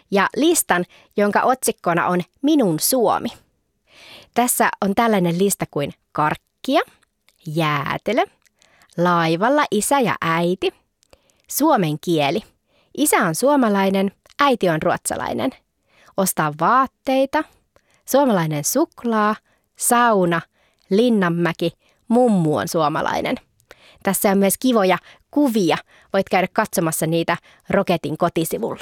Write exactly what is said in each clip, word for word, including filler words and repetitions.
ja listan, jonka otsikkona on Minun Suomi. Tässä on tällainen lista kuin karkkia, jäätelö, laivalla isä ja äiti, suomen kieli. Isä on suomalainen, äiti on ruotsalainen. Ostaa vaatteita, suomalainen suklaa, sauna, Linnanmäki, mummu on suomalainen. Tässä on myös kivoja kuvia. Voit käydä katsomassa niitä Roketin kotisivulla.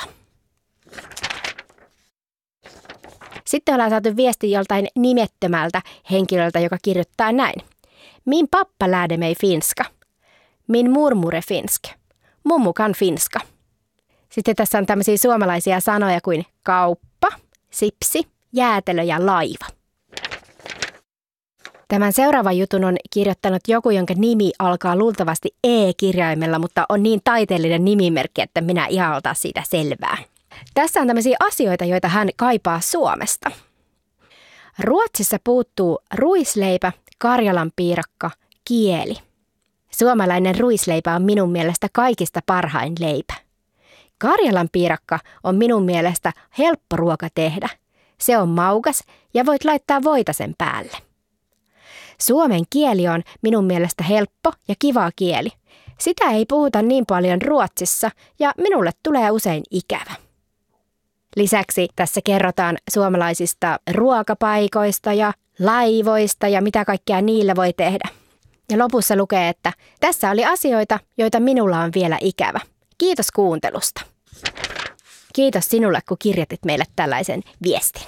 Sitten ollaan saatu viesti joltain nimettömältä henkilöltä, joka kirjoittaa näin. Min pappa lärde mig finska. Min mormor är finsk. Mummu kan finska. Sitten tässä on tämmöisiä suomalaisia sanoja kuin kauppa, sipsi, jäätelö ja laiva. Tämän seuraavan jutun on kirjoittanut joku, jonka nimi alkaa luultavasti E-kirjaimella, mutta on niin taiteellinen nimimerkki, että minä ihan ota siitä selvää. Tässä on tämmöisiä asioita, joita hän kaipaa Suomesta. Ruotsissa puuttuu ruisleipä, Karjalan piirakka, kieli. Suomalainen ruisleipä on minun mielestä kaikista parhain leipä. Karjalan piirakka on minun mielestä helppo ruoka tehdä. Se on maukas ja voit laittaa voita sen päälle. Suomen kieli on minun mielestä helppo ja kiva kieli. Sitä ei puhuta niin paljon Ruotsissa ja minulle tulee usein ikävä. Lisäksi tässä kerrotaan suomalaisista ruokapaikoista ja laivoista ja mitä kaikkea niillä voi tehdä. Ja lopussa lukee, että tässä oli asioita, joita minulla on vielä ikävä. Kiitos kuuntelusta. Kiitos sinulle, kun kirjoitit meille tällaisen viestin.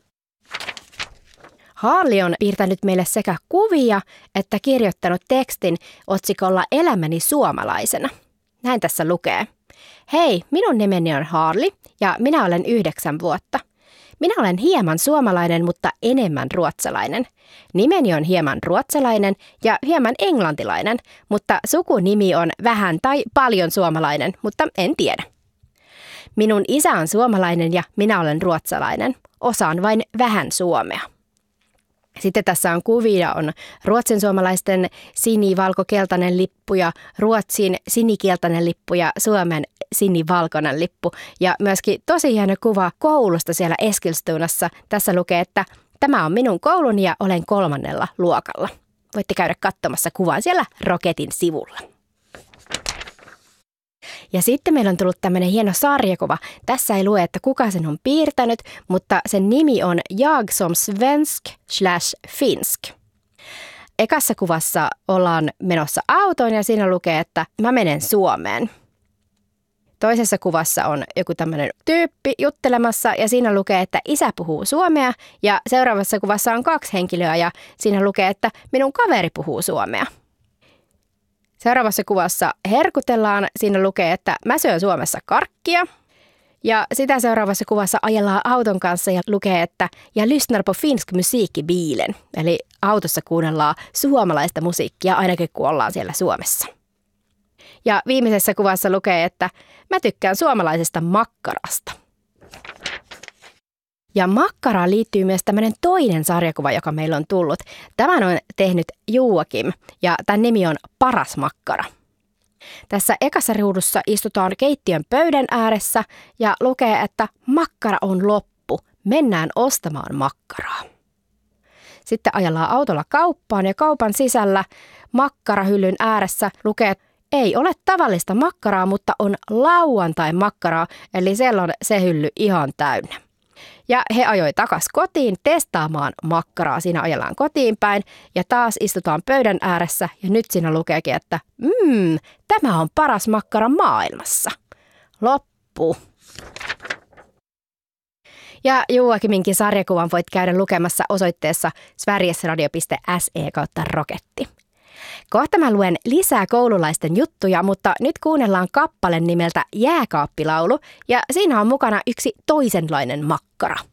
Harli on piirtänyt meille sekä kuvia että kirjoittanut tekstin otsikolla Elämäni suomalaisena. Näin tässä lukee. Hei, minun nimeni on Harli ja minä olen yhdeksän vuotta. Minä olen hieman suomalainen, mutta enemmän ruotsalainen. Nimeni on hieman ruotsalainen ja hieman englantilainen, mutta sukunimi on vähän tai paljon suomalainen, mutta en tiedä. Minun isä on suomalainen ja minä olen ruotsalainen. Osaan vain vähän suomea. Sitten tässä on kuvia, on ruotsin suomalaisten sini-valko-keltainen lippu ja Ruotsin sinikeltainen lippu ja Suomen sinivalkoinen lippu. Ja myöskin tosi hieno kuva koulusta siellä Eskilstunassa. Tässä lukee, että tämä on minun kouluni ja olen kolmannella luokalla. Voitte käydä katsomassa kuvan siellä Roketin sivulla. Ja sitten meillä on tullut tämmöinen hieno sarjakuva. Tässä ei lue, että kuka sen on piirtänyt, mutta sen nimi on Jag som svensk slash finsk. Ekassa kuvassa ollaan menossa autoon ja siinä lukee, että mä menen Suomeen. Toisessa kuvassa on joku tämmöinen tyyppi juttelemassa ja siinä lukee, että isä puhuu suomea. Ja seuraavassa kuvassa on kaksi henkilöä ja siinä lukee, että minun kaveri puhuu suomea. Seuraavassa kuvassa herkutellaan, siinä lukee, että mä syön Suomessa karkkia. Ja sitä seuraavassa kuvassa ajellaan auton kanssa ja lukee, että ja lyssnar på finsk musik i bilen. Eli autossa kuunnellaan suomalaista musiikkia ainakin kun ollaan siellä Suomessa. Ja viimeisessä kuvassa lukee, että mä tykkään suomalaisesta makkarasta. Ja makkaraan liittyy myös tämmöinen toinen sarjakuva, joka meillä on tullut. Tämän on tehnyt Joakim ja tämän nimi on Paras makkara. Tässä ekassa ruudussa istutaan keittiön pöydän ääressä ja lukee, että makkara on loppu, mennään ostamaan makkaraa. Sitten ajellaan autolla kauppaan ja kaupan sisällä makkarahyllyn ääressä lukee, että ei ole tavallista makkaraa, mutta on lauantai makkaraa, eli siellä on se hylly ihan täynnä. Ja he ajoi takas kotiin testaamaan makkaraa. Siinä ajellaan kotiin päin ja taas istutaan pöydän ääressä ja nyt siinä lukeekin, että mmm, tämä on paras makkara maailmassa. Loppu. Ja Joakiminkin sarjakuvan voit käydä lukemassa osoitteessa sverigesradio piste se kautta roketti. Kohta mä luen lisää koululaisten juttuja, mutta nyt kuunnellaan kappale nimeltä Jääkaappilaulu ja siinä on mukana yksi toisenlainen makkara.